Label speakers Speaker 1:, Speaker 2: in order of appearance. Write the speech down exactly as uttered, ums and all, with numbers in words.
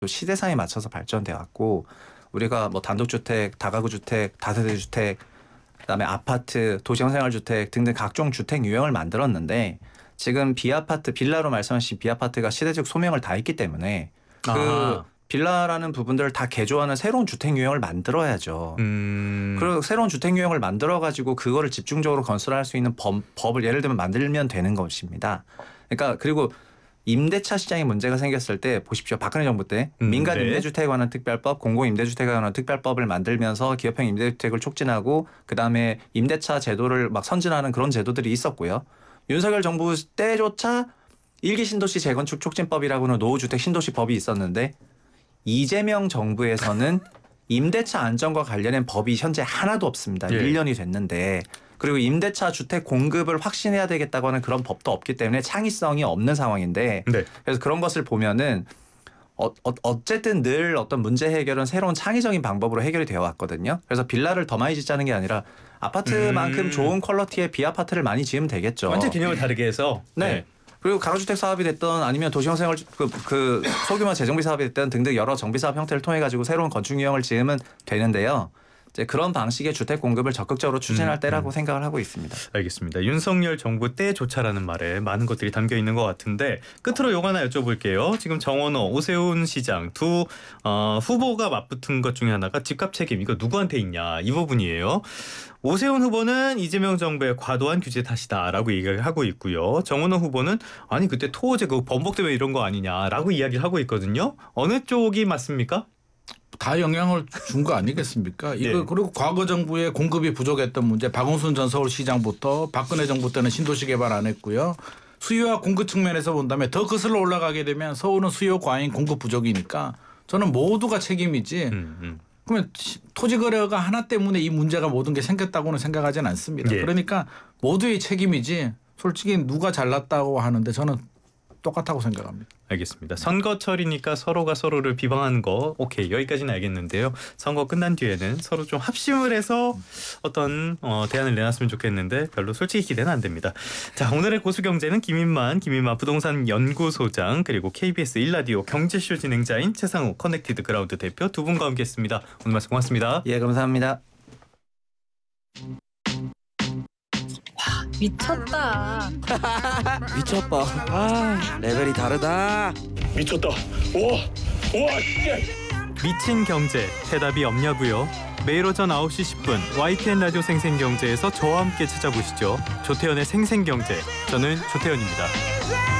Speaker 1: 시대상에 맞춰서 발전돼 왔고 우리가 뭐 단독주택, 다가구주택, 다세대주택, 그다음에 아파트, 도시형생활주택 등등 각종 주택 유형을 만들었는데 지금 비아파트, 빌라로 말씀하신 비아파트가 시대적 소명을 다했기 때문에 그
Speaker 2: 아하.
Speaker 1: 빌라라는 부분들을 다 개조하는 새로운 주택 유형을 만들어야죠.
Speaker 2: 음.
Speaker 1: 그리고 새로운 주택 유형을 만들어 가지고 그거를 집중적으로 건설할 수 있는 법, 법을 예를 들면 만들면 되는 것입니다. 그러니까 그리고 임대차 시장에 문제가 생겼을 때 보십시오. 박근혜 정부 때
Speaker 2: 음,
Speaker 1: 민간
Speaker 2: 네.
Speaker 1: 임대주택에 관한 특별법, 공공임대주택에 관한 특별법을 만들면서 기업형 임대주택을 촉진하고 그다음에 임대차 제도를 막 선진하는 그런 제도들이 있었고요. 윤석열 정부 때조차 일기 신도시 재건축 촉진법이라고는 노후주택 신도시법이 있었는데 이재명 정부에서는 임대차 안정과 관련된 법이 현재 하나도 없습니다.
Speaker 2: 예.
Speaker 1: 일 년이 됐는데 그리고 임대차 주택 공급을 확신해야 되겠다고 하는 그런 법도 없기 때문에 창의성이 없는 상황인데
Speaker 2: 네.
Speaker 1: 그래서 그런 것을 보면은 어, 어, 어쨌든 늘 어떤 문제 해결은 새로운 창의적인 방법으로 해결이 되어 왔거든요. 그래서 빌라를 더 많이 짓자는 게 아니라 아파트만큼
Speaker 2: 음.
Speaker 1: 좋은 퀄리티의 비아파트를 많이 지으면 되겠죠.
Speaker 2: 완전 개념을 다르게 해서.
Speaker 1: 네. 그리고 가로주택 사업이 됐던 아니면 도시형생활 그, 그 소규모 재정비 사업이 됐던 등등 여러 정비 사업 형태를 통해 가지고 새로운 건축 유형을 지으면 되는데요. 이제 그런 방식의 주택 공급을 적극적으로 추진할
Speaker 2: 음,
Speaker 1: 때라고
Speaker 2: 음.
Speaker 1: 생각을 하고 있습니다.
Speaker 2: 알겠습니다. 윤석열 정부 때조차라는 말에 많은 것들이 담겨 있는 것 같은데 끝으로 요거 하나 여쭤볼게요. 지금 정원호, 오세훈 시장 두 어, 후보가 맞붙은 것 중에 하나가 집값 책임 이거 누구한테 있냐 이 부분이에요. 오세훈 후보는 이재명 정부의 과도한 규제 탓이다라고 얘기를 하고 있고요. 정원호 후보는 아니 그때 토호제 그 범벅 때문에 이런 거 아니냐라고 이야기를 하고 있거든요. 어느 쪽이 맞습니까?
Speaker 3: 다 영향을 준 거 아니겠습니까? 이거
Speaker 2: 네.
Speaker 3: 그리고 과거 정부의 공급이 부족했던 문제, 박원순 전 서울시장부터 박근혜 정부 때는 신도시 개발 안 했고요. 수요와 공급 측면에서 본다면 더 거슬러 올라가게 되면 서울은 수요 과잉 공급 부족이니까 저는 모두가 책임이지.
Speaker 2: 음, 음.
Speaker 3: 그러면 토지 거래가 하나 때문에 이 문제가 모든 게 생겼다고는 생각하지는 않습니다.
Speaker 2: 예.
Speaker 3: 그러니까 모두의 책임이지. 솔직히 누가 잘났다고 하는데 저는 똑같다고 생각합니다.
Speaker 2: 알겠습니다. 선거철이니까 서로가 서로를 비방하는 거 오케이 여기까지는 알겠는데요. 선거 끝난 뒤에는 서로 좀 합심을 해서 어떤 어, 대안을 내놨으면 좋겠는데 별로 솔직히 기대는 안 됩니다. 자, 오늘의 고수경제는 김인만, 김인만 부동산 연구소장 그리고 케이비에스 일 라디오 경제쇼 진행자인 최상우 커넥티드 그라운드 대표 두 분과 함께했습니다. 오늘 말씀 고맙습니다.
Speaker 1: 예, 감사합니다.
Speaker 4: 미쳤다.
Speaker 5: 미쳤다. 아, 레벨이 다르다.
Speaker 6: 미쳤다. 우와, 우와, 진짜.
Speaker 2: 미친 경제 대답이 없냐고요? 매일 오전 아홉 시 십 분 와이티엔 라디오 생생경제에서 저와 함께 찾아보시죠. 조태현의 생생경제. 저는 조태현입니다.